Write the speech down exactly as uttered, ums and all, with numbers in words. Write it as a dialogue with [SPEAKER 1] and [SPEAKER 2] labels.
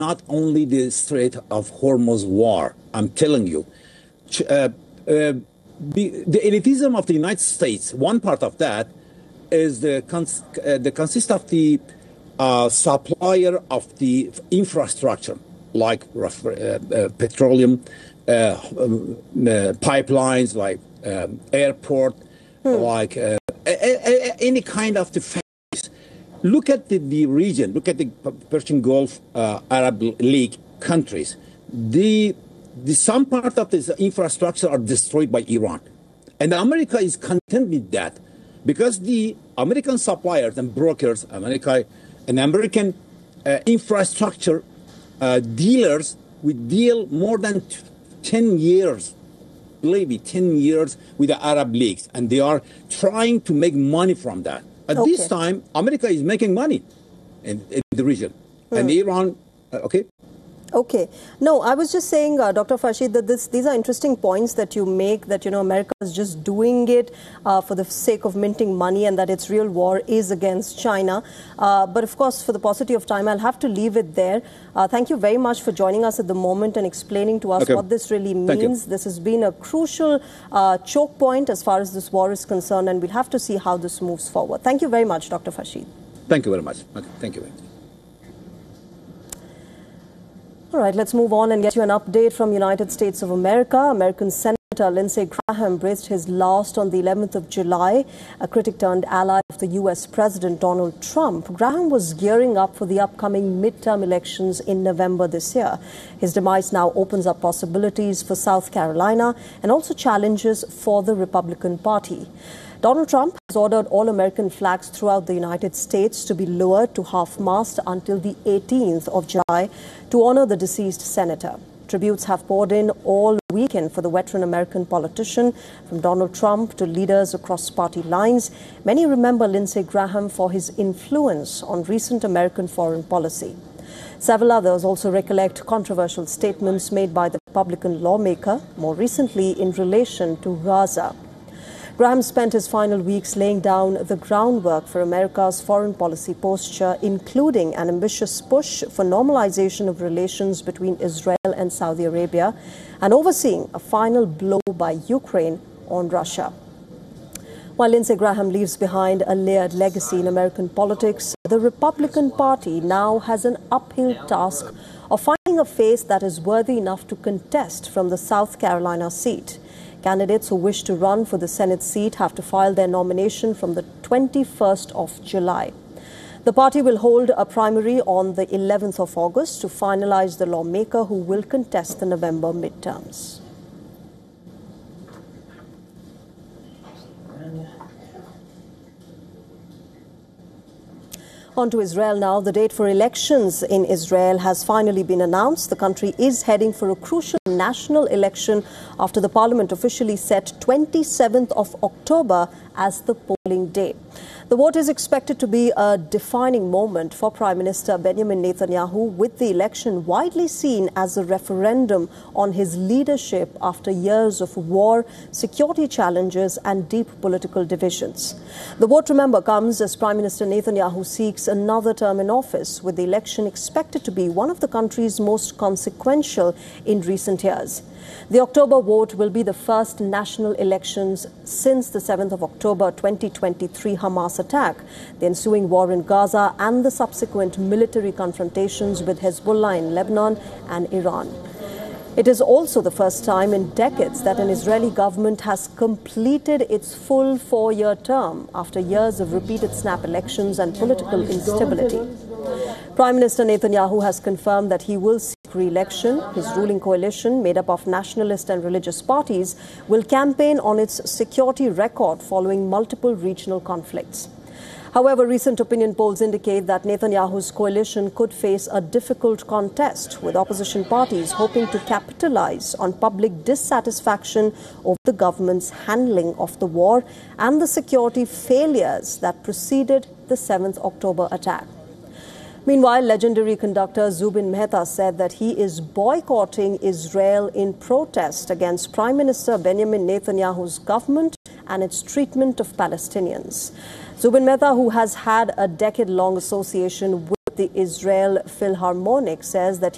[SPEAKER 1] not only the Strait of Hormuz war. I'm telling you. Uh, uh, the, the elitism of the United States, one part of that is the, cons uh, the consist of the uh, supplier of the infrastructure, like uh, uh, petroleum, uh, um, uh, pipelines, like um, airport, hmm. like uh, a, a, a, any kind of the face. Look at the, the region. Look at the Persian Gulf, uh, Arab League countries. The, the some part of this infrastructure are destroyed by Iran, and America is content with that because the American suppliers and brokers, America, and American uh, infrastructure uh, dealers, we deal more than ten years. Believe me, ten years with the Arab leagues, and they are trying to make money from that. At okay. this time, America is making money in, in the region, hmm. and Iran, uh, okay?
[SPEAKER 2] Okay. No, I was just saying, uh, Doctor Farshid, that this, these are interesting points that you make, that, you know, America is just doing it uh, for the sake of minting money and that its real war is against China. Uh, but, of course, for the paucity of time, I'll have to leave it there. Uh, thank you very much for joining us at the moment and explaining to us okay. what this really means. This has been a crucial uh, choke point as far as this war is concerned, and we'll have to see how this moves forward. Thank you very much, Doctor Farshid.
[SPEAKER 1] Thank you very much. Okay. Thank you very much.
[SPEAKER 2] All right, let's move on and get you an update from United States of America. American Senator Lindsey Graham breathed his last on the eleventh of July, a critic turned ally of the U S President Donald Trump. Graham was gearing up for the upcoming midterm elections in November this year. His demise now opens up possibilities for South Carolina and also challenges for the Republican Party. Donald Trump has ordered all American flags throughout the United States to be lowered to half-mast until the eighteenth of July to honor the deceased senator. Tributes have poured in all weekend for the veteran American politician, from Donald Trump to leaders across party lines. Many remember Lindsey Graham for his influence on recent American foreign policy. Several others also recollect controversial statements made by the Republican lawmaker, more recently in relation to Gaza. Graham spent his final weeks laying down the groundwork for America's foreign policy posture, including an ambitious push for normalization of relations between Israel and Saudi Arabia, and overseeing a final blow by Ukraine on Russia. While Lindsey Graham leaves behind a layered legacy in American politics, the Republican Party now has an uphill task of finding a face that is worthy enough to contest from the South Carolina seat. Candidates who wish to run for the Senate seat have to file their nomination from the twenty-first of July. The party will hold a primary on the eleventh of August to finalize the lawmaker who will contest the November midterms. On to Israel now. The date for elections in Israel has finally been announced. The country is heading for a crucial national election after the parliament officially set twenty-seventh of October as the polling day. The vote is expected to be a defining moment for Prime Minister Benjamin Netanyahu, with the election widely seen as a referendum on his leadership after years of war, security challenges and deep political divisions. The vote, remember, comes as Prime Minister Netanyahu seeks another term in office, with the election expected to be one of the country's most consequential in recent years. The October vote will be the first national elections since the seventh of October twenty twenty-three Hamas attack, the ensuing war in Gaza and the subsequent military confrontations with Hezbollah in Lebanon and Iran. It is also the first time in decades that an Israeli government has completed its full four-year term after years of repeated snap elections and political instability. Prime Minister Netanyahu has confirmed that he will seek re-election. His ruling coalition, made up of nationalist and religious parties, will campaign on its security record following multiple regional conflicts. However, recent opinion polls indicate that Netanyahu's coalition could face a difficult contest, with opposition parties hoping to capitalize on public dissatisfaction over the government's handling of the war and the security failures that preceded the seventh of October attack. Meanwhile, legendary conductor Zubin Mehta said that he is boycotting Israel in protest against Prime Minister Benjamin Netanyahu's government and its treatment of Palestinians. Zubin Mehta, who has had a decade-long association with the Israel Philharmonic, says that